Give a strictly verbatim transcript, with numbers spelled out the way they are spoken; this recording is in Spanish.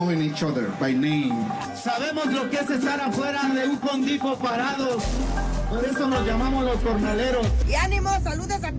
knowing each other by name. Sabemos lo que es estar afuera de un Home Depot parados. Por eso nos llamamos los jornaleros. Y ánimo, saludos a